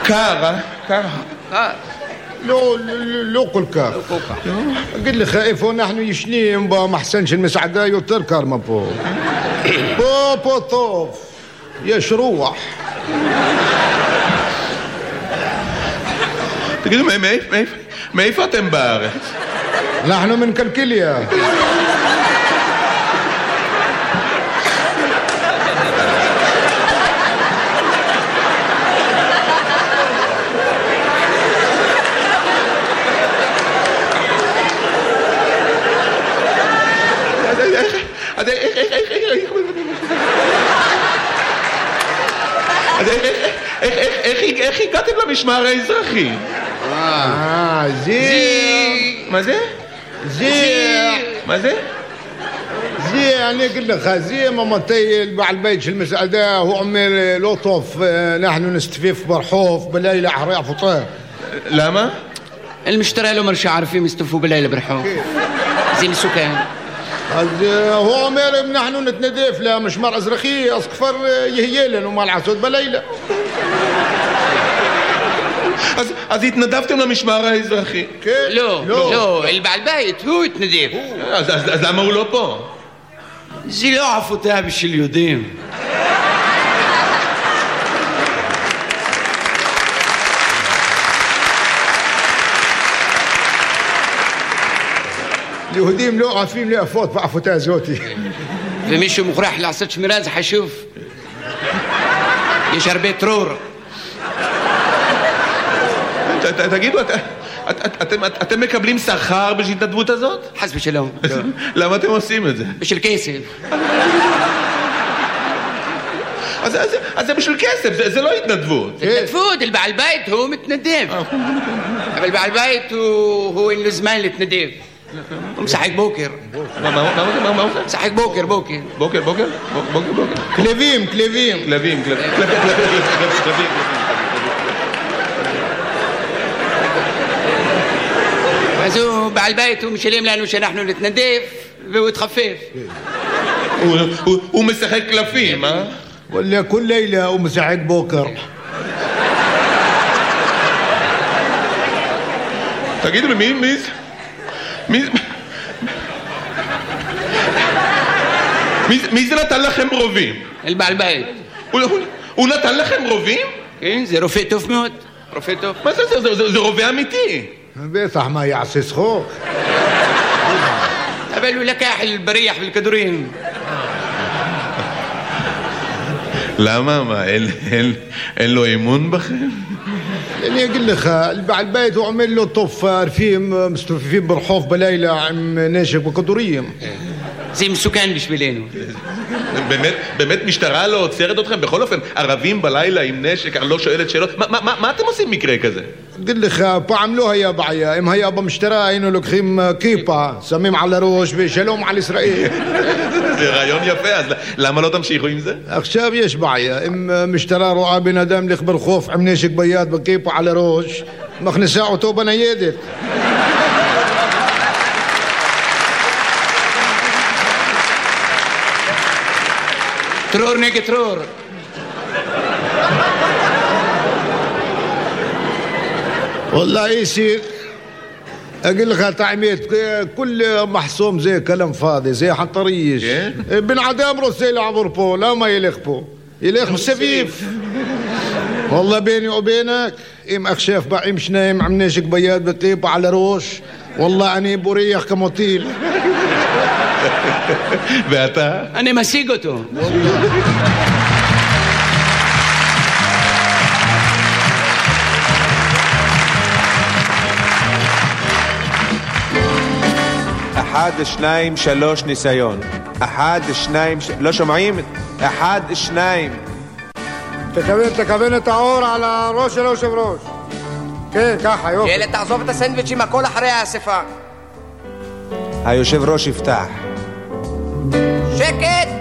קר, קר. לא כל כך. אגיד לך, איפה אנחנו ישנים במחסן של מסעדה יותר קר מפה. פה טוב, יש רוח. תגידו, מאיפה אתם בארץ? אנחנו מן קלקיליה. איך הגעתם למשמר האזרחי? מה זה? מה זה? אני אגיד לך, زي مامتي بعد البيت של المسعدة هو عمل לא טוב, אנחנו נסתفيف ברחוב בלילה אחרי הפוטר. למה? المشترى لو مرش عارفين يستفوا بالليل برحوم زي مسكان. אז هو אומר אם אנחנו נתנדף למשמר אזרחי אז כבר יהיה לנו מה לעשות בלילה. אז התנדבתם למשמר האזרחי? כן. לא, البعل بيت هو يتندف. אז למה הוא לא פה? זה לא עפותיה בשביל יהודים. יהודים לא עפים לאפות בעפותה הזאת. ומישהו מוכרח לעשות שמירה, זה חשוב. יש הרבה טרור. תגידו, אתם מקבלים שכר בשביל ההתנדבות הזאת? חס ושלום. למה אתם עושים את זה? בשביל כסף. אז זה בשביל כסף, זה לא התנדבות. התנדבות, البعل بيت هو متندف. אבל البعل بيت هو אין לו זמן להתנדב. הוא משחק בוקר. מה עושה? משחק בוקר. בוקר? כלבים. אז הוא בעל בית, הוא משלם לנו שאנחנו נתנדף והוא יתחפף. הוא משחק קלפים, אה? וואלה, כל לילה הוא משחק בוקר. תגידו לי, מי זה נתן לכם רובים? בעל בית. הוא נתן לכם רובים? כן, זה רופא טוב מאוד. רופא טוב. מה זה רובה אמיתי. בטח, מה יעשה צחוק? אבל הוא לקח البريح بالكدورين. למה? מה, אין לו אמון בכם? אני אגיד לך, البعل بيت הוא עומד לו טוב, ערפים מסתופפים ברחוב בלילה עם נשק וכדורים. זה מסוכן בשבילנו. באמת משטרה לא עוצרת אתכם? בכל אופן, ערבים בלילה עם נשק, אני לא שואלת שאלות. מה אתם עושים מקרה כזה? אגיד לך, פעם לא היה בעיה. אם היה במשטרה היינו לוקחים כיפה, שמים על הראש ושלום על ישראל. זה רעיון יפה, אז למה לא תמשיכו עם זה? עכשיו יש בעיה. אם משטרה רואה בן אדם הולך ברחוב עם נשק ביד וכיפה על הראש, מכניסה אותו בניידת. טרור נגד טרור. والله איסי, אגיד לך את האמת, כל מחסום זה כלם פאדי, זה חטריש. בן אדם רוצה לעבור פה, למה ילך פה? ילך מסביב. والله ביני ובינך, אם עכשיו באים שניים עם נשק ביד וכיפה על הראש, والله אני בורח כמו טיל. ואתה? אני משיג אותו. אחד, שניים, שלוש, ניסיון. אחד, שניים, לא שומעים? אחד, שניים. תכוון את האור על הראש של היושב ראש. כן, ככה, יופי. ילד, תעזוב את הסנדוויצ'ים, הכל אחרי האספה. היושב ראש יפתח. שקט!